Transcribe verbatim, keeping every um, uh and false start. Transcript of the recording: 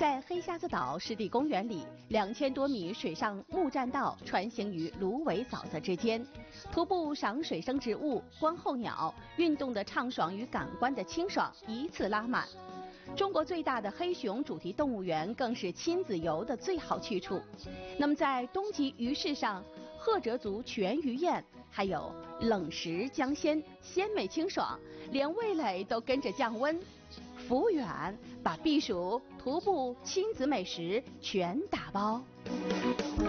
在黑瞎子岛湿地公园里，两千多米水上木栈道穿行于芦苇沼泽之间，徒步赏水生植物、观候鸟，运动的畅爽与感官的清爽一次拉满。中国最大的黑熊主题动物园更是亲子游的最好去处。那么在东极鱼市上，赫哲族全鱼宴，还有冷食江鲜，鲜美清爽，连味蕾都跟着降温。服务员把避暑、徒步、亲子美食全打包。